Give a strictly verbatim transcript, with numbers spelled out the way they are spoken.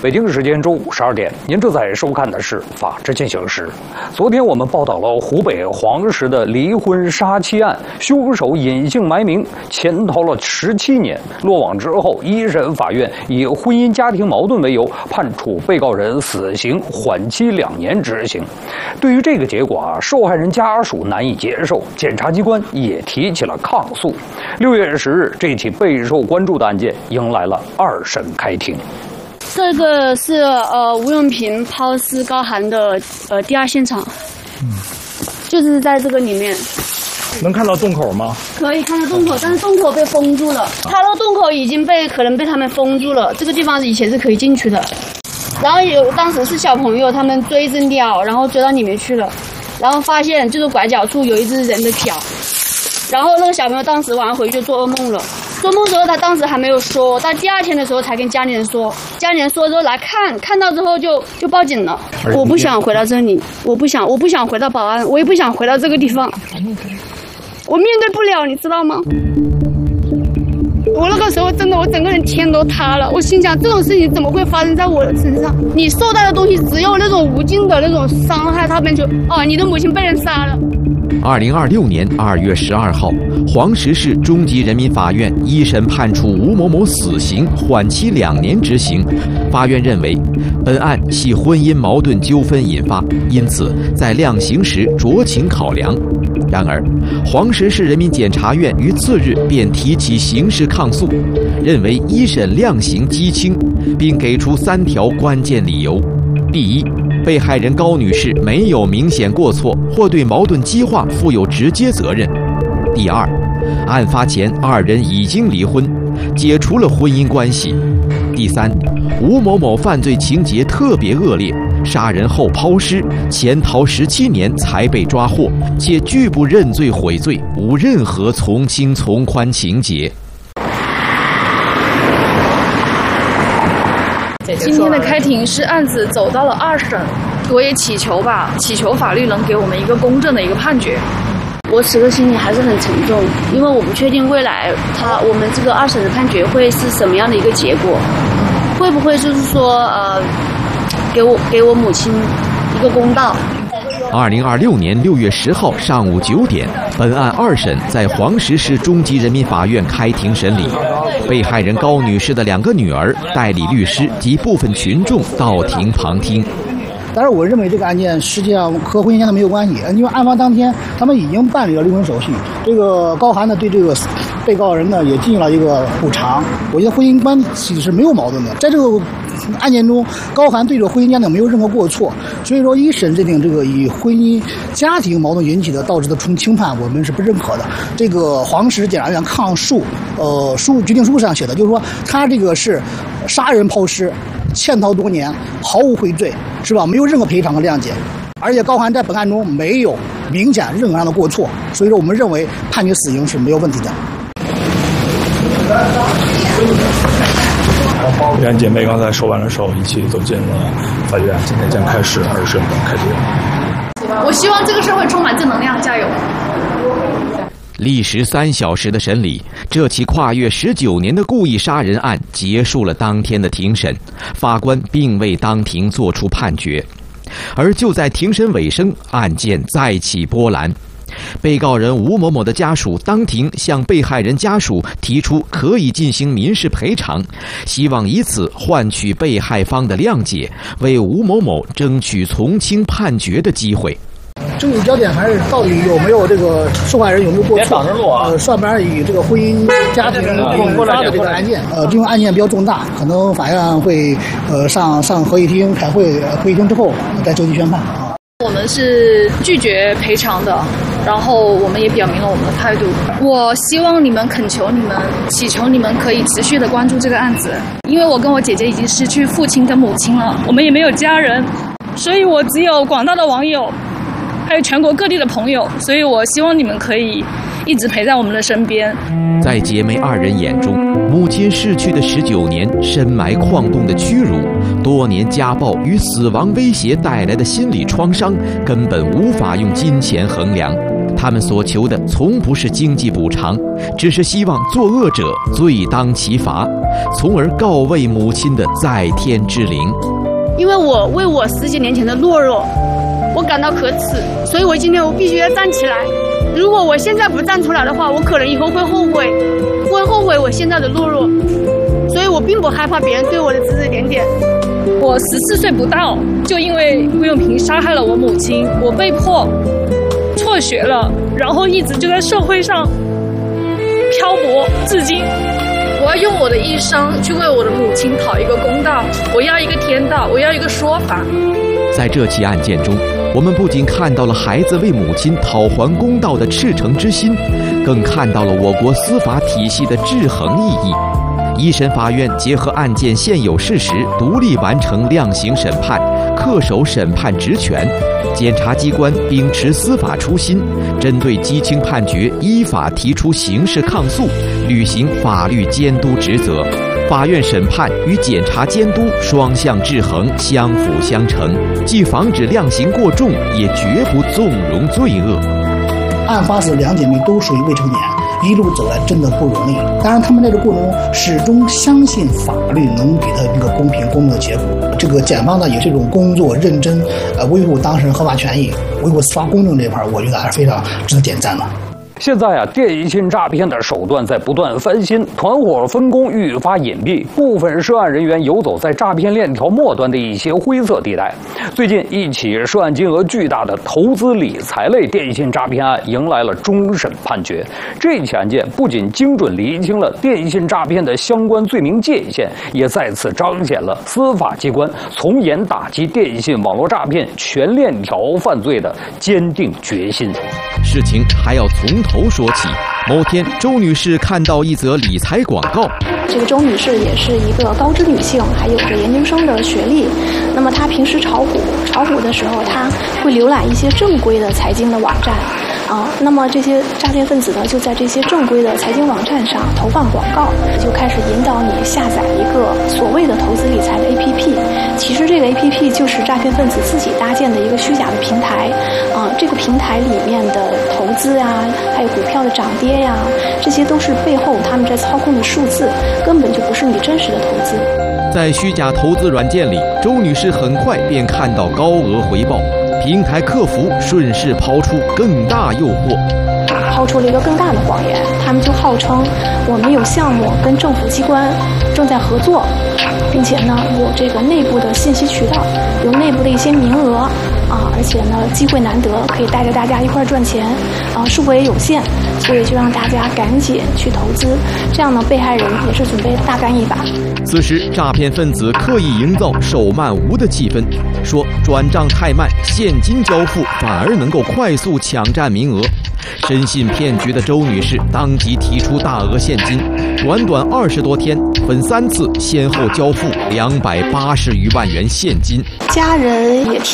北京时间周五十二点，您正在收看的是《法治进行时》。昨天我们报道了湖北黄石的离婚杀妻案，凶手隐姓埋名，潜逃了十七年。落网之后，一审法院以婚姻家庭矛盾为由，判处被告人死刑，缓期两年执行。对于这个结果啊，受害人家属难以接受，检察机关也提起了抗诉。六月十日，这起备受关注的案件迎来了二审开庭。 这个是呃吴永平抛尸高寒的呃第二现场，嗯，就是在这个里面。 能看到洞口吗？ 可以看到洞口，但是洞口被封住了。它的洞口已经被可能被他们封住了。这个地方以前是可以进去的，然后有当时是小朋友他们追着鸟，然后追到里面去了，然后发现就是拐角处有一只人的脚，然后那个小朋友当时晚上回去就做噩梦了。做梦的时候，他当时还没有说，到第二天的时候才跟家里人说。家里人说之后来看，看到之后就就报警了。我不想回到这里，我不想，我不想回到保安，我也不想回到这个地方，我面对不了，你知道吗？我那个时候真的，我整个人天都塌了。我心想，这种事情怎么会发生在我的身上？你受到的东西只有那种无尽的那种伤害，他们就哦，你的母亲被人杀了。 二零二六年二月十二号，黄石市中级人民法院一审判处吴某某死刑，缓期两年执行。法院认为，本案系婚姻矛盾纠纷引发，因此在量刑时酌情考量。然而，黄石市人民检察院于次日便提起刑事抗诉，认为一审量刑畸轻，并给出三条关键理由：第一，被害人高女士没有明显过错或对矛盾激化负有直接责任；第二，案发前二人已经离婚，解除了婚姻关系；第三，吴某某犯罪情节特别恶劣，杀人后抛尸，潜逃十七年才被抓获，且拒不认罪悔罪，无任何从轻从宽情节。 今天的开庭是案子走到了二审，我也祈求吧，祈求法律能给我们一个公正的一个判决。 我此刻心里还是很沉重，因为我不确定未来他我们这个二审的判决会是什么样的一个结果，会不会就是说呃，给我给我母亲一个公道。 二零二六年六月十号上午九点，本案二审在黄石市中级人民法院开庭审理。被害人高女士的两个女儿、代理律师及部分群众到庭旁听。 但是我认为这个案件实际上和婚姻家庭没有关系，因为案发当天他们已经办理了离婚手续。这个高寒呢对这个被告人呢也进行了一个补偿。我觉得婚姻关系是没有矛盾的，在这个案件中，高寒对这个婚姻家庭没有任何过错，所以说一审认定这个以婚姻家庭矛盾引起的导致的从轻判，我们是不认可的。这个黄石检察院抗诉呃书决定书上写的，就是说他这个是杀人抛尸，潜逃多年，毫无悔罪，是吧？没有任何赔偿和谅解，而且高寒在本案中没有明显任何样的过错，所以说我们认为判决死刑是没有问题的。 两姐妹刚才说完了手，一起走进了法院，今天将开始二审的开庭。 我希望这个社会充满正能量，加油！ 历时三小时的审理，这起跨越十九年的故意杀人案结束了当天的庭审，法官并未当庭作出判决。而就在庭审尾声，案件再起波澜。被告人吴某某的家属当庭向被害人家属提出可以进行民事赔偿，希望以此换取被害方的谅解，为吴某某争取从轻判决的机会。 争议焦点还是到底有没有这个受害人有没有过错？呃，上边以这个婚姻家庭引发的这个案件，呃，这种案件比较重大，可能法院会呃上上合议厅开会，会议厅之后再就地宣判啊。 我们是拒绝赔偿的，然后我们也表明了我们的态度。我希望你们恳求你们，祈求你们可以持续的关注这个案子，因为我跟我姐姐已经失去父亲跟母亲了，我们也没有家人，所以我只有广大的网友。还有全国各地的朋友，所以我希望你们可以一直陪在我们的身边。 在姐妹二人眼中，母亲逝去的十九年深埋矿洞的屈辱，多年家暴与死亡威胁带来的心理创伤，根本无法用金钱衡量。 他们所求的从不是经济补偿，只是希望作恶者罪当其罚，从而告慰母亲的在天之灵。 因为我为我十几年前的懦弱，我感到可耻，所以我今天我必须要站起来。如果我现在不站出来的话，我可能以后会后悔，会后悔我现在的懦弱。所以我并不害怕别人对我的指指点点。 我十四岁不到，就因为吴永平杀害了我母亲，我被迫辍学了，然后一直就在社会上漂泊至今。我要用我的一生去为我的母亲讨一个公道，我要一个天道，我要一个说法。 在这起案件中，我们不仅看到了孩子为母亲讨还公道的赤诚之心，更看到了我国司法体系的制衡意义。一审法院结合案件现有事实，独立完成量刑审判，恪守审判职权。检察机关秉持司法初心，针对激轻判决依法提出刑事抗诉，履行法律监督职责。法院审判与检察监督双向制衡，相辅相成，既防止量刑过重，也绝不纵容罪恶。 案发时两姐妹都属于未成年，一路走来真的不容易。当然，他们在这个过程中始终相信法律能给他一个公平公正的结果。这个检方呢也是一种工作认真，呃，维护当事人合法权益、维护司法公正这块，我觉得还是非常值得点赞的。 现在啊，电信诈骗的手段在不断翻新，团伙分工愈发隐蔽，部分涉案人员游走在诈骗链条末端的一些灰色地带。最近，一起涉案金额巨大的投资理财类电信诈骗案迎来了终审判决。这起案件不仅精准厘清了电信诈骗的相关罪名界限，也再次彰显了司法机关从严打击电信网络诈骗全链条犯罪的坚定决心。 事情还要从头说起。某天，周女士看到一则理财广告。 这个周女士也是一个高知女性，还有着研究生的学历。那么她平时炒股，炒股的时候，她会浏览一些正规的财经的网站。啊，那么这些诈骗分子呢，就在这些正规的财经网站上投放广告，就开始引导你下载一个所谓的投资理财的 A P P。其实这个 A P P 就是诈骗分子自己搭建的一个虚假的平台。啊，这个平台里面的投资呀，还有股票的涨跌呀，这些都是背后他们在操控的数字，根本就不是你真实的投资。 在虚假投资软件里，周女士很快便看到高额回报。平台客服顺势抛出更大诱惑， 抛出了一个更大的谎言。他们就号称我们有项目跟政府机关正在合作，并且呢有这个内部的信息渠道，有内部的一些名额啊，而且呢机会难得，可以带着大家一块赚钱啊，数额也有限，所以就让大家赶紧去投资。这样呢，被害人也是准备大干一把。 此时，诈骗分子刻意营造手慢无的气氛，说转账太慢，现金交付反而能够快速抢占名额。深信骗局的周女士当即提出大额现金，短短二十多天，分三次先后交付两百八十余万元现金。 家人也提